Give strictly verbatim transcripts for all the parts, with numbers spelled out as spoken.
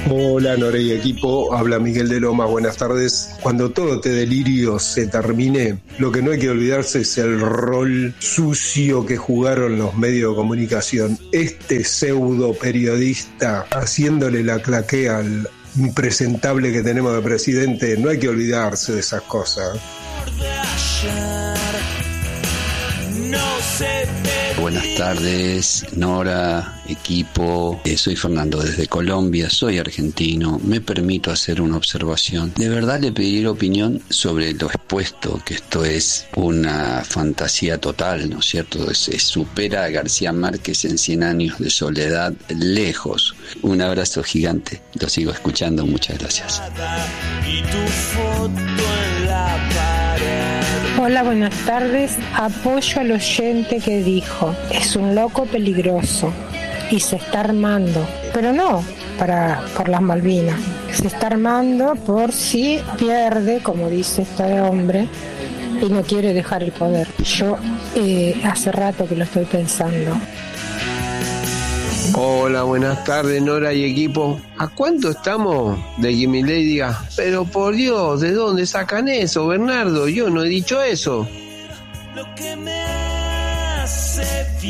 Hola Nora y equipo, habla Miguel de Loma, buenas tardes. Cuando todo este delirio se termine, lo que no hay que olvidarse es el rol sucio que jugaron los medios de comunicación. Este pseudo periodista haciéndole la claquea al impresentable que tenemos de presidente, no hay que olvidarse de esas cosas. Buenas tardes, Nora, equipo. Eh, soy Fernando desde Colombia, soy argentino. Me permito hacer una observación. De verdad le pediría opinión sobre lo expuesto, que esto es una fantasía total, ¿no es cierto? Se supera a García Márquez en Cien años de soledad lejos. Un abrazo gigante. Lo sigo escuchando. Muchas gracias. Y tu foto en la pared. Hola, buenas tardes. Apoyo al oyente que dijo, es un loco peligroso y se está armando, pero no para por las Malvinas, se está armando por si pierde, como dice este hombre, y no quiere dejar el poder. Yo eh, hace rato que lo estoy pensando. Hola, buenas tardes, Nora y equipo. ¿A cuánto estamos de que Milei diga, pero por Dios, ¿de dónde sacan eso, Bernardo? Yo no he dicho eso. Lo que me hace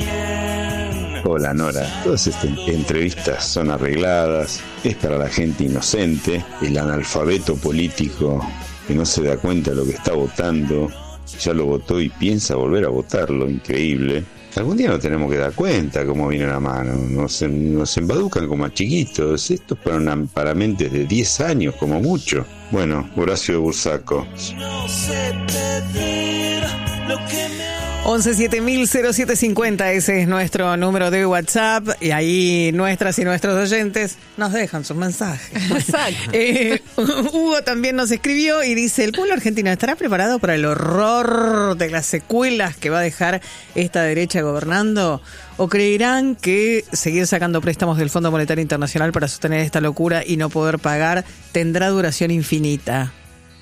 bien. Hola, Nora. Todas estas entrevistas son arregladas, es para la gente inocente, el analfabeto político que no se da cuenta de lo que está votando, ya lo votó y piensa volver a votarlo, increíble. Algún día nos tenemos que dar cuenta cómo viene la mano, nos, nos embaducan como a chiquitos, esto es para, una, para mentes de diez años como mucho. Bueno, Horacio de Bursaco. No sé pedir lo que me once siete mil cero siete cincuenta, ese es nuestro número de WhatsApp y ahí nuestras y nuestros oyentes nos dejan sus mensajes. Exacto. eh, Hugo también nos escribió y dice, ¿el pueblo argentino estará preparado para el horror de las secuelas que va a dejar esta derecha gobernando? ¿O creerán que seguir sacando préstamos del Fondo Monetario Internacional para sostener esta locura y no poder pagar tendrá duración infinita?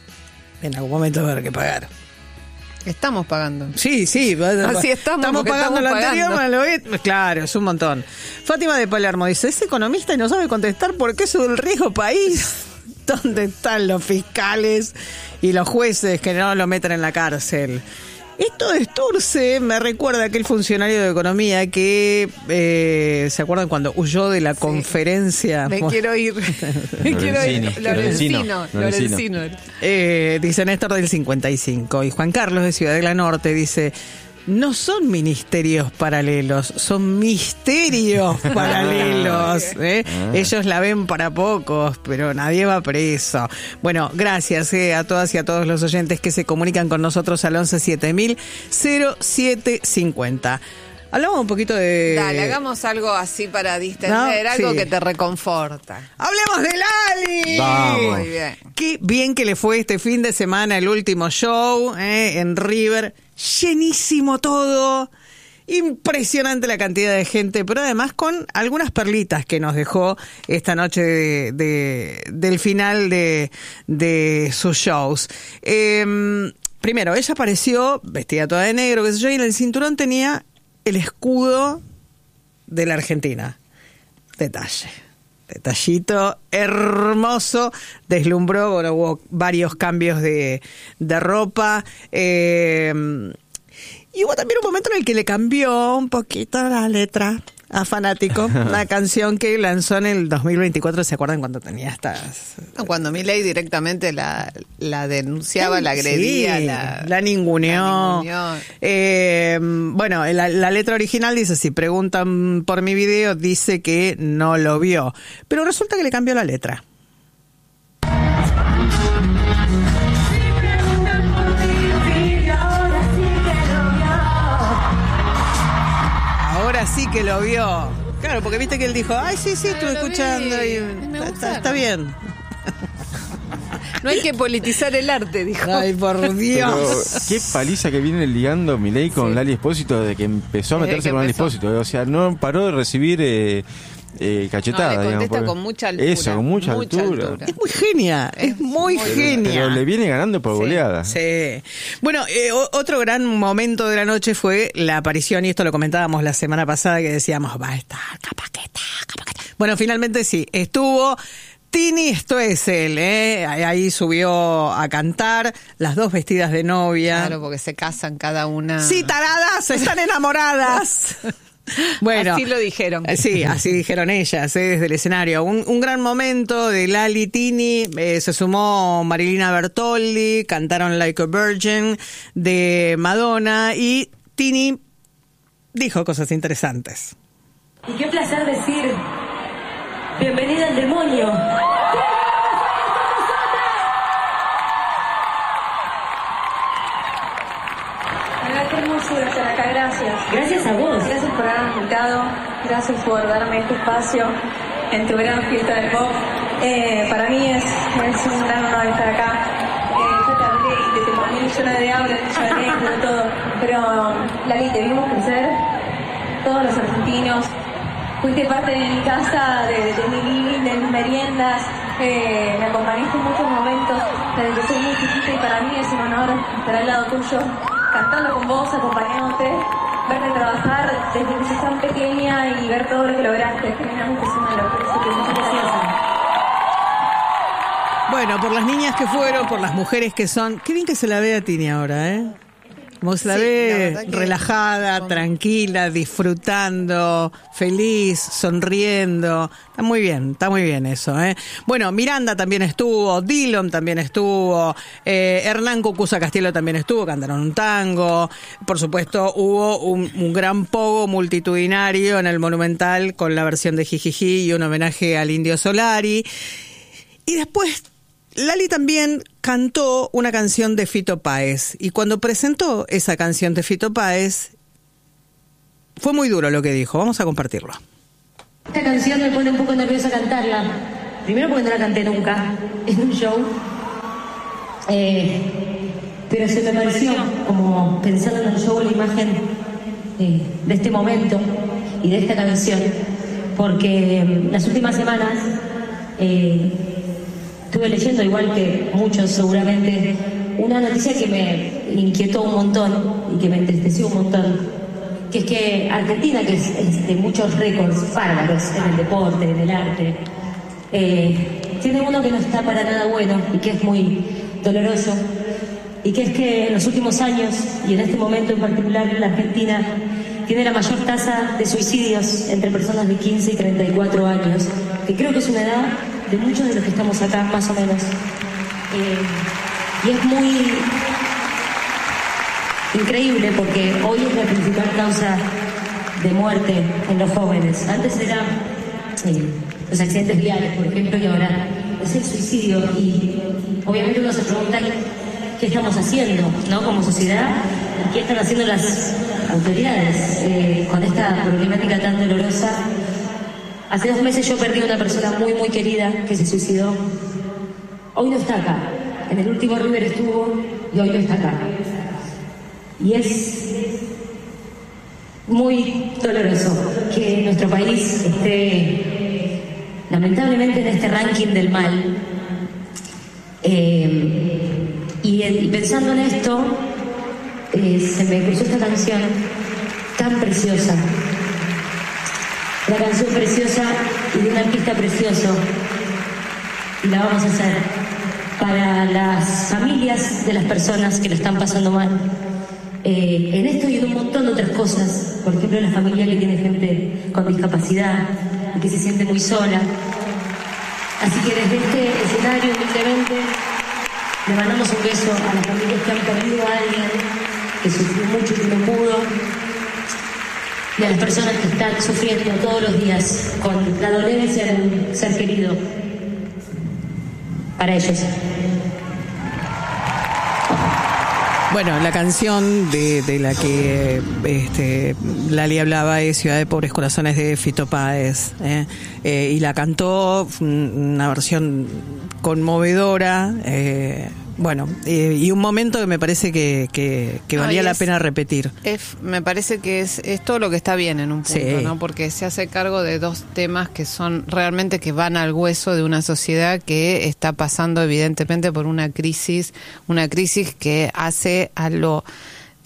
En algún momento va a haber que pagar. Estamos pagando. Sí, sí. Así estamos. Estamos pagando estamos lo anterior. pagando. Lo... Claro, es un montón. Fátima de Palermo dice, es economista y no sabe contestar por qué sube el riesgo país. ¿Dónde están los fiscales y los jueces que no lo meten en la cárcel? Esto de Sturce me recuerda a aquel funcionario de economía que, eh, ¿se acuerdan cuando huyó de la sí. conferencia? Me quiero ir. Me quiero ir. Lorenzino. Lorenzino. Eh, dice Néstor del cincuenta y cinco. Y Juan Carlos de Ciudadela Norte dice, no son ministerios paralelos, son misterios paralelos. ¿eh? Ellos la ven para pocos, pero nadie va preso. Bueno, gracias eh, a todas y a todos los oyentes que se comunican con nosotros al once siete mil cero siete cincuenta. Hablamos un poquito de... Dale, hagamos algo así para distender, ¿no? Algo sí. que te reconforta. ¡Hablemos de Lali! Vamos. Muy bien. Qué bien que le fue este fin de semana el último show eh, en River. Llenísimo todo. Impresionante la cantidad de gente, pero además con algunas perlitas que nos dejó esta noche de, de, del final de, de sus shows. Eh, primero, ella apareció vestida toda de negro, qué sé yo, y en el cinturón tenía el escudo de la Argentina. Detalle. Detallito hermoso. Deslumbró, bueno, hubo varios cambios de, de ropa. Eh, y hubo también un momento en el que le cambió un poquito la letra a Fanático, una canción que lanzó en el dos mil veinticuatro, ¿se acuerdan cuando tenía estas? Cuando Milei directamente la, la denunciaba, sí, la agredía, sí, la, la ninguneó. La ninguneó. Eh, bueno, la, la letra original dice, si preguntan por mi video, dice que no lo vio, pero resulta que le cambió la letra. Ahora sí que lo vio. Claro, porque viste que él dijo, ay, sí, sí, estuve escuchando y está, está bien. No hay que politizar el arte, dijo. Ay, por Dios. Pero qué paliza que viene ligando Milei con sí. Lali Espósito desde que empezó a meterse con Lali Espósito. O sea, no paró de recibir eh, eh, cachetada. No, le contesta digamos, con mucha altura. Eso, con mucha, mucha altura. altura. Es muy genia, es, es muy, muy genia. Pero le viene ganando por sí, goleada. Sí. Bueno, eh, otro gran momento de la noche fue la aparición, y esto lo comentábamos la semana pasada, que decíamos, va a estar, capaz que está, capaz que está. Bueno, finalmente sí, estuvo. Tini, esto es él, ¿eh? Ahí subió a cantar, las dos vestidas de novia. Claro, porque se casan cada una. Sí, taradas, están enamoradas. Bueno, así lo dijeron. Sí, así dijeron ellas, ¿eh? Desde el escenario. Un, un gran momento de Lali, Tini, eh, se sumó Marilina Bertoldi, cantaron Like a Virgin de Madonna y Tini dijo cosas interesantes. Y qué placer decir, bienvenida al demonio. Qué hermosura estar acá, gracias. Gracias a vos. Gracias por haberme invitado, gracias por darme este espacio en tu gran fiesta del pop. Eh, para mí es, es un gran honor estar acá. Eh, yo te hablé y te testimonié millones de audios, millones de anécdotas, de todo. Pero, Lali, te vimos crecer, todos los argentinos. Fuiste parte de mi casa, de, de mi living, de mis meriendas. Eh, me acompañaste en muchos momentos desde que soy muy chiquita y para mí es un honor estar al lado tuyo, cantando con vos, acompañándote, verte trabajar desde que sos tan pequeña y ver todo lo que lograste. Genuinamente es una locura, así que muchas gracias. Bueno, por las niñas que fueron, por las mujeres que son. Qué bien que se la ve a Tini ahora, ¿eh? Como se la sí, ve la relajada, con... tranquila, disfrutando, feliz, sonriendo. Está muy bien, está muy bien eso, ¿eh? Bueno, Miranda también estuvo, Dillon también estuvo, eh, Hernán Cucuza Castillo también estuvo, cantaron un tango. Por supuesto, hubo un, un gran pogo multitudinario en el Monumental con la versión de Jijiji y un homenaje al Indio Solari. Y después Lali también cantó una canción de Fito Páez y cuando presentó esa canción de Fito Páez fue muy duro lo que dijo. Vamos a compartirlo. Esta canción me pone un poco nerviosa cantarla. Primero porque no la canté nunca en un show. Eh, pero se me pareció, como pensando en el show, la imagen eh, de este momento y de esta canción. Porque eh, las últimas semanas... Eh, Estuve leyendo, igual que muchos seguramente, una noticia que me inquietó un montón y que me entristeció un montón, que es que Argentina, que es, es de muchos récords bárbaros en el deporte, en el arte, eh, tiene uno que no está para nada bueno y que es muy doloroso, y que es que en los últimos años, y en este momento en particular, la Argentina tiene la mayor tasa de suicidios entre personas de quince y treinta y cuatro años, que creo que es una edad de muchos de los que estamos acá, más o menos. Eh, y es muy increíble porque hoy es la principal causa de muerte en los jóvenes. Antes eran eh, los accidentes viales, por ejemplo, y ahora es el suicidio. Y obviamente uno se pregunta qué estamos haciendo, ¿no?, como sociedad, y qué están haciendo las autoridades eh, con esta problemática tan dolorosa. Hace dos meses yo perdí a una persona muy, muy querida que se suicidó. Hoy no está acá. En el último River estuvo y hoy no está acá. Y es muy doloroso que nuestro país esté, lamentablemente, en este ranking del mal. Eh, y, y pensando en esto, eh, se me cruzó esta canción tan preciosa. La canción preciosa y de un artista precioso, y la vamos a hacer para las familias de las personas que lo están pasando mal. Eh, en esto y en un montón de otras cosas, por ejemplo, la familia que tiene gente con discapacidad y que se siente muy sola. Así que desde este escenario, humildemente, le mandamos un beso a las familias que han perdido a alguien, que sufrió mucho y que no pudo, y a las personas que están sufriendo todos los días con la dolencia de un ser querido. Para ellos. Bueno, la canción de, de la que este, Lali hablaba es Ciudad de Pobres Corazones de Fito Páez, ¿eh? Eh, y la cantó, una versión conmovedora, eh, bueno, eh, y un momento que me parece que, que, que valía no, la es, pena repetir. Es, me parece que es, es todo lo que está bien en un punto, sí, ¿no? Porque se hace cargo de dos temas que son realmente que van al hueso de una sociedad que está pasando evidentemente por una crisis, una crisis que hace a lo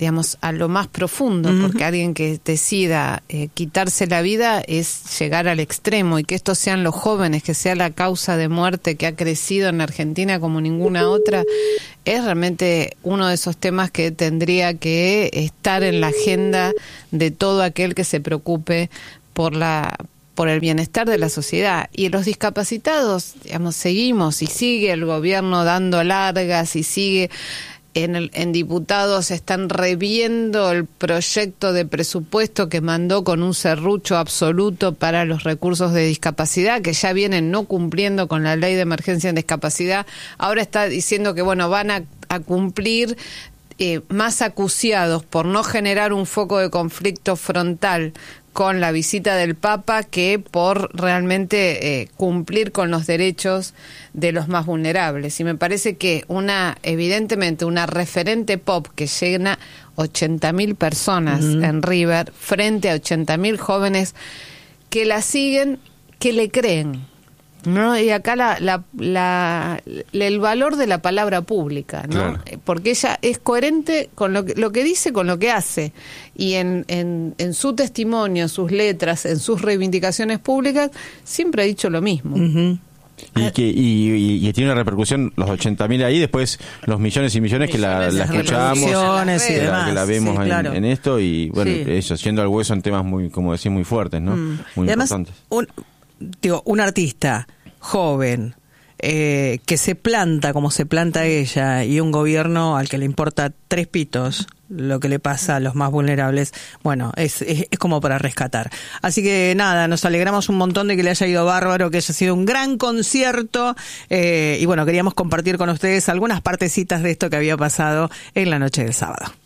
digamos, a lo más profundo, uh-huh. porque alguien que decida eh, quitarse la vida es llegar al extremo, y que estos sean los jóvenes, que sea la causa de muerte que ha crecido en Argentina como ninguna otra, es realmente uno de esos temas que tendría que estar en la agenda de todo aquel que se preocupe por la por el bienestar de la sociedad. Y los discapacitados, digamos, seguimos y sigue el gobierno dando largas y sigue en, el, en diputados están reviendo el proyecto de presupuesto que mandó con un serrucho absoluto para los recursos de discapacidad, que ya vienen no cumpliendo con la ley de emergencia en discapacidad. Ahora está diciendo que, bueno, van a, a cumplir eh, más acuciados por no generar un foco de conflicto frontal con la visita del Papa que por realmente eh, cumplir con los derechos de los más vulnerables. Y me parece que una, evidentemente, una referente pop que llena ochenta mil personas uh-huh. en River, frente a ochenta mil jóvenes que la siguen, que le creen, ¿no? Y acá la, la, la, el valor de la palabra pública, ¿no? Claro. Porque ella es coherente con lo que, lo que dice, con lo que hace, y en, en, en su testimonio, sus letras, en sus reivindicaciones públicas, siempre ha dicho lo mismo. Uh-huh. Y que y, y, y tiene una repercusión, los ochenta mil ahí, después los millones y millones, millones que la, la escuchamos, y que, demás. La, que la vemos sí, claro. en, en esto, y bueno, sí. eso, yendo al hueso en temas muy, como decís, muy fuertes, ¿no? Mm. Muy y además, importantes. Un, digo, un artista joven, eh, que se planta como se planta ella, y un gobierno al que le importa tres pitos lo que le pasa a los más vulnerables, bueno, es, es, es como para rescatar. Así que nada, nos alegramos un montón de que le haya ido bárbaro, que haya sido un gran concierto, eh, y bueno, queríamos compartir con ustedes algunas partecitas de esto que había pasado en la noche del sábado.